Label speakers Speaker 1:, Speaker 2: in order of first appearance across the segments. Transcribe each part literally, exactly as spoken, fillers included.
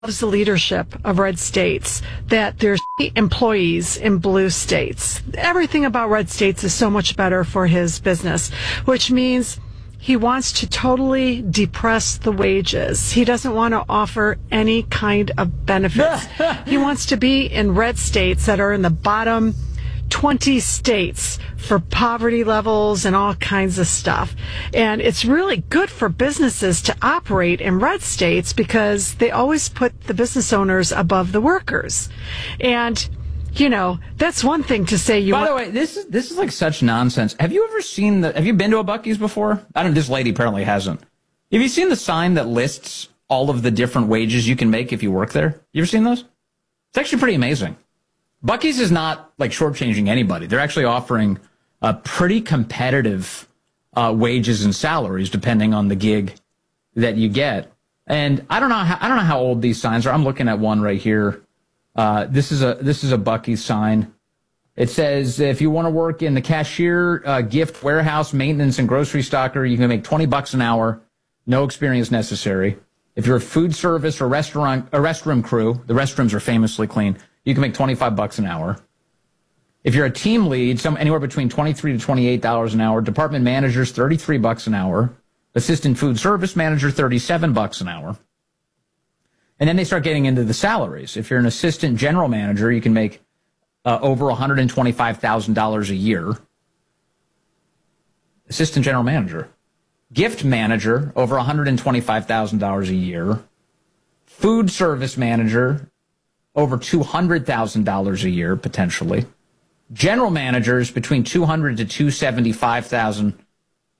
Speaker 1: loves the leadership of red states, that there's employees in blue states. Everything about red states is so much better for his business, which means he wants to totally depress the wages. He doesn't want to offer any kind of benefits. He wants to be in red states that are in the bottom twenty states for poverty levels and all kinds of stuff. And it's really good for businesses to operate in red states because they always put the business owners above the workers. And, you know, that's one thing to say you
Speaker 2: By
Speaker 1: want.
Speaker 2: the way, this is this is like such nonsense. Have you ever seen the have you been to a Buc-ee's before? I don't this lady apparently hasn't. Have you seen the sign that lists all of the different wages you can make if you work there? You ever seen those? It's actually pretty amazing. Buc-ee's is not like shortchanging anybody. They're actually offering uh, pretty competitive uh, wages and salaries depending on the gig that you get. And I don't know how, I don't know how old these signs are. I'm looking at one right here. Uh, this is a this is a Buc-ee's sign. It says if you want to work in the cashier, uh, gift, warehouse, maintenance, and grocery stocker, you can make twenty bucks an hour. No experience necessary. If you're a food service or restaurant a restroom crew, the restrooms are famously clean. You can make twenty-five bucks an hour. If you're a team lead, some anywhere between twenty-three to twenty-eight dollars an hour. Department managers, thirty-three bucks an hour. Assistant food service manager, thirty-seven bucks an hour. And then they start getting into the salaries. If you're an assistant general manager, you can make uh, over one hundred twenty-five thousand dollars a year. Assistant general manager. Gift manager, over one hundred twenty-five thousand dollars a year. Food service manager, over two hundred thousand dollars a year, potentially. General managers, between two hundred thousand to two hundred seventy-five thousand dollars.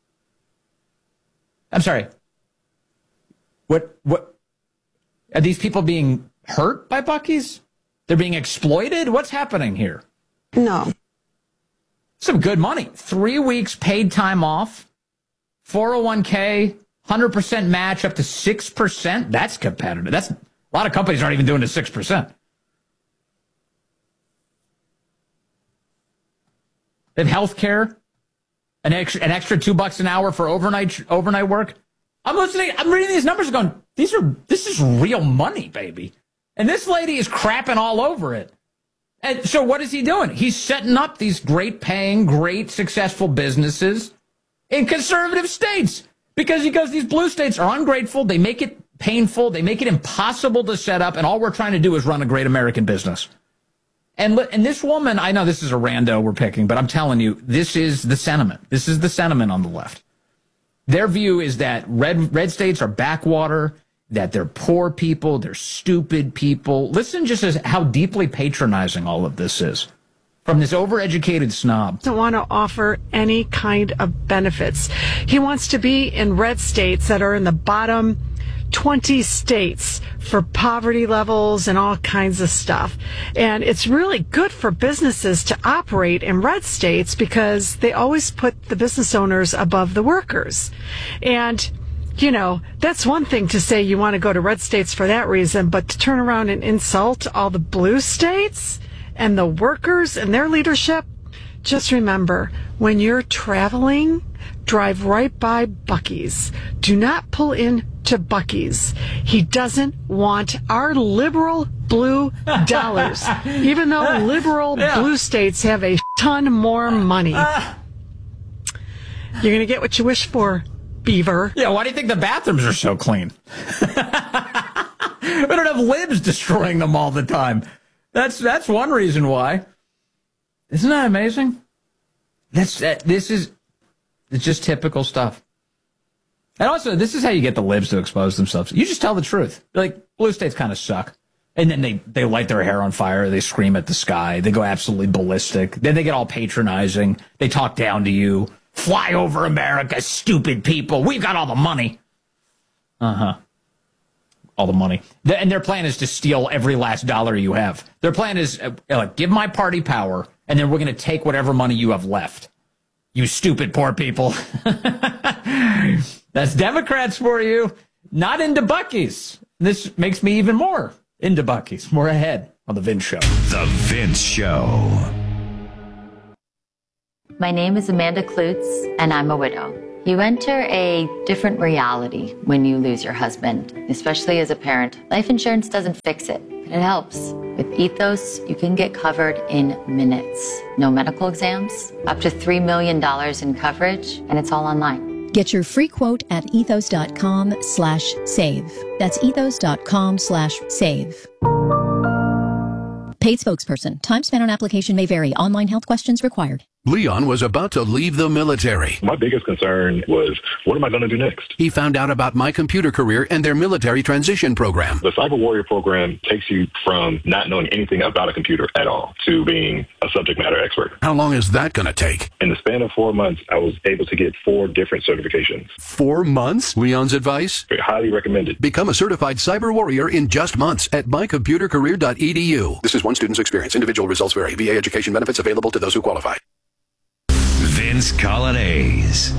Speaker 2: I'm sorry. What, what, are these people being hurt by Buc-ee's? They're being exploited? What's happening here?
Speaker 3: No.
Speaker 2: Some good money. Three weeks paid time off, four oh one k, one hundred percent match up to six percent. That's competitive. That's, a lot of companies aren't even doing the six percent. They have health care, an extra, an extra two bucks an hour for overnight overnight work. I'm listening. I'm reading these numbers, going, these are this is real money, baby. And this lady is crapping all over it. And so, what is he doing? He's setting up these great paying, great successful businesses in conservative states because he goes, these blue states are ungrateful. They make it painful. They make it impossible to set up. And all we're trying to do is run a great American business. And and this woman, I know this is a rando we're picking, but I'm telling you, this is the sentiment. This is the sentiment on the left. Their view is that red red states are backwater, that they're poor people, they're stupid people. Listen just as how deeply patronizing all of this is from this overeducated snob.
Speaker 1: Doesn't want to offer any kind of benefits. He wants to be in red states that are in the bottom twenty states for poverty levels and all kinds of stuff. And it's really good for businesses to operate in red states because they always put the business owners above the workers. And, you know, that's one thing to say you want to go to red states for that reason, but to turn around and insult all the blue states and the workers and their leadership, just remember, when you're traveling, drive right by Buc-ee's. Do not pull in to Buc-ee's. He doesn't want our liberal blue dollars, even though liberal yeah. blue states have a ton more money. Uh, You're going to get what you wish for, Beaver.
Speaker 2: Yeah, why do you think the bathrooms are so clean? We don't have libs destroying them all the time. That's that's one reason why. Isn't that amazing? That's that, this is it's just typical stuff. And also, this is how you get the libs to expose themselves. You just tell the truth. Like, blue states kind of suck. And then they, they light their hair on fire. They scream at the sky. They go absolutely ballistic. Then they get all patronizing. They talk down to you. Fly over America, stupid people. We've got all the money. Uh-huh. All the money. And their plan is to steal every last dollar you have. Their plan is, uh, like, give my party power, and then we're going to take whatever money you have left. You stupid poor people. That's Democrats for you. Not into Buc-ee's. This makes me even more into Buc-ee's. More ahead on The Vince Show.
Speaker 4: The Vince Show.
Speaker 5: My name is Amanda Klutz, and I'm a widow.
Speaker 3: You enter a different reality when you lose your husband, especially as a parent. Life insurance doesn't fix it, but it helps. With Ethos, you can get covered in minutes. No medical exams, up to three million dollars in coverage, and it's all online.
Speaker 4: Get your free quote at ethos.com slash save. That's ethos.com slash save. Paid spokesperson. Time spent on application may vary. Online health questions required.
Speaker 5: Leon was about to leave the military.
Speaker 6: My biggest concern was, what am I going to do next?
Speaker 5: He found out about My Computer Career and their military transition program.
Speaker 6: The Cyber Warrior program takes you from not knowing anything about a computer at all to being a subject matter expert.
Speaker 5: How long is that going to take?
Speaker 6: In the span of four months, I was able to get four different certifications.
Speaker 5: Four months? Leon's advice?
Speaker 6: Highly recommended.
Speaker 5: Become a certified cyber warrior in just months at my computer career dot e d u. This is one student's experience. Individual results vary. V A education benefits available to those who qualify.
Speaker 7: Vince Colonnese.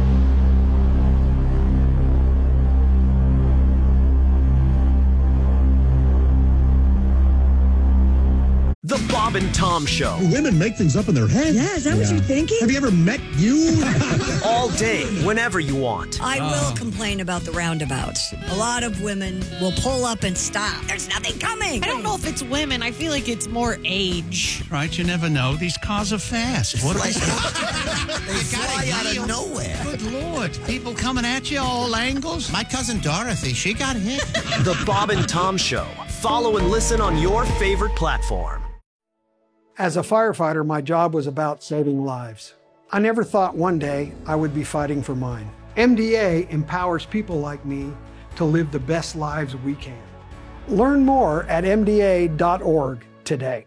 Speaker 8: The Bob and Tom Show.
Speaker 9: Women make things up in their head.
Speaker 10: Yeah, is that yeah. what you're thinking?
Speaker 9: Have you ever met you?
Speaker 8: All day, whenever you want.
Speaker 10: I will uh. complain about the roundabouts. A lot of women will pull up and stop. There's nothing coming.
Speaker 11: I don't know if it's women. I feel like it's more age.
Speaker 9: Right, you never know. These cars are fast. What
Speaker 12: they fly out of nowhere.
Speaker 9: Good Lord. People coming at you all angles. My cousin Dorothy, she got hit.
Speaker 8: The Bob and Tom Show. Follow and listen on your favorite platform.
Speaker 13: As a firefighter, my job was about saving lives. I never thought one day I would be fighting for mine. M D A empowers people like me to live the best lives we can. Learn more at m d a dot org today.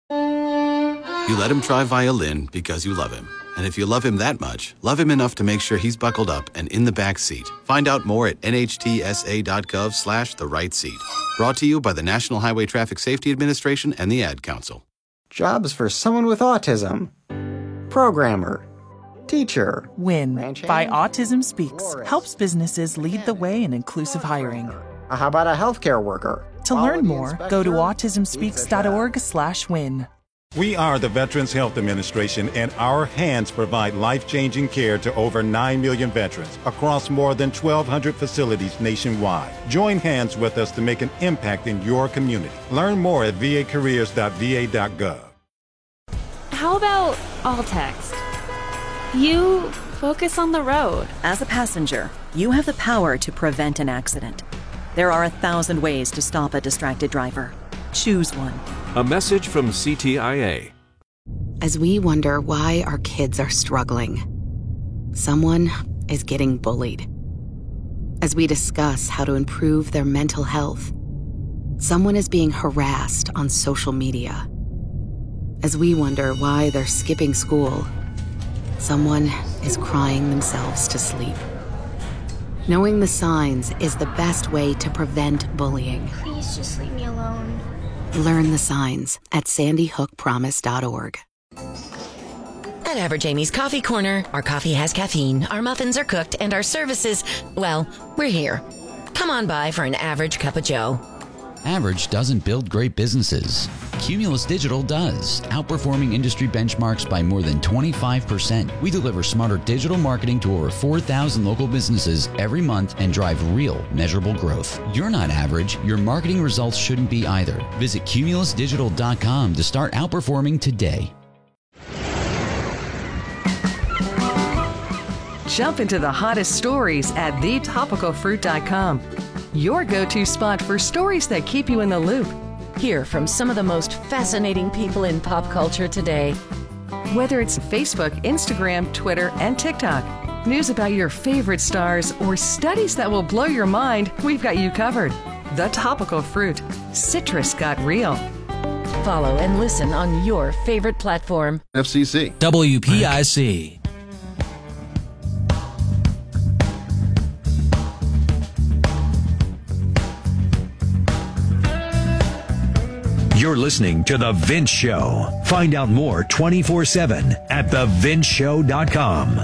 Speaker 14: You let him try violin because you love him. And if you love him that much, love him enough to make sure he's buckled up and in the back seat. Find out more at n h t s a dot gov slash the right seat. Brought to you by the National Highway Traffic Safety Administration and the Ad Council.
Speaker 15: Jobs for someone with autism. Programmer. Teacher.
Speaker 16: WIN by Autism Speaks helps businesses lead the way in inclusive hiring.
Speaker 15: How about a healthcare worker?
Speaker 16: To learn more, go to autism speaks dot org slash win.
Speaker 17: We are the Veterans Health Administration, and our hands provide life-changing care to over nine million veterans across more than twelve hundred facilities nationwide. Join hands with us to make an impact in your community. Learn more at v a careers dot v a dot gov.
Speaker 18: How about all text? You focus on the road.
Speaker 19: As a passenger, you have the power to prevent an accident. There are a thousand ways to stop a distracted driver. Choose one.
Speaker 20: A message from C T I A.
Speaker 21: As we wonder why our kids are struggling, someone is getting bullied. As we discuss how to improve their mental health, someone is being harassed on social media. As we wonder why they're skipping school, someone is crying themselves to sleep. Knowing the signs is the best way to prevent bullying.
Speaker 22: Please just leave me alone.
Speaker 21: Learn the signs at sandy hook promise dot org.
Speaker 23: At Average Amy's Coffee Corner, our coffee has caffeine, our muffins are cooked, and our services, well, we're here. Come on by for an average cup of joe.
Speaker 24: Average doesn't build great businesses. Cumulus Digital does, outperforming industry benchmarks by more than twenty-five percent. We deliver smarter digital marketing to over four thousand local businesses every month and drive real, measurable growth. You're not average. Your marketing results shouldn't be either. Visit cumulus digital dot com to start outperforming today.
Speaker 25: Jump into the hottest stories at the topical fruit dot com. Your go-to spot for stories that keep you in the loop.
Speaker 23: Hear from some of the most fascinating people in pop culture today.
Speaker 25: Whether it's Facebook, Instagram, Twitter, and TikTok, news about your favorite stars, or studies that will blow your mind, we've got you covered. The Topical Fruit. Citrus got real.
Speaker 23: Follow and listen on your favorite platform.
Speaker 26: F C C.
Speaker 27: W P I C.
Speaker 7: You're listening to The Vince Show. Find out more twenty-four seven at the vince show dot com.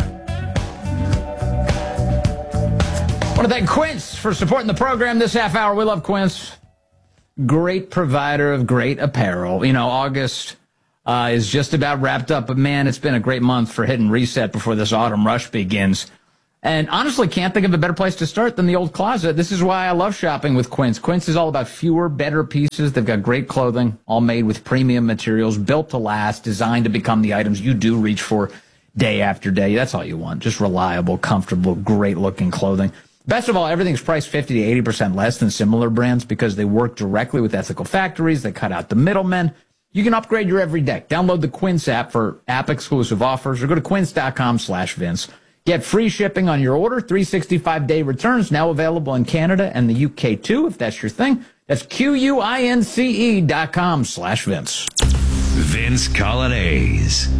Speaker 2: I want to thank Quince for supporting the program this half hour. We love Quince. Great provider of great apparel. You know, August uh, is just about wrapped up, but man, it's been a great month for hitting reset before this autumn rush begins. And honestly, can't think of a better place to start than the old closet. This is why I love shopping with Quince. Quince is all about fewer, better pieces. They've got great clothing, all made with premium materials, built to last, designed to become the items you do reach for day after day. That's all you want. Just reliable, comfortable, great-looking clothing. Best of all, everything's priced fifty to eighty percent less than similar brands because they work directly with ethical factories. They cut out the middlemen. You can upgrade your every day. Download the Quince app for app-exclusive offers or go to quince.com slash Vince. Get free shipping on your order, three hundred sixty-five day returns, now available in Canada and the U K too, if that's your thing. That's Q-U-I-N-C-E dot com slash Vince.
Speaker 7: Vince Colonnese.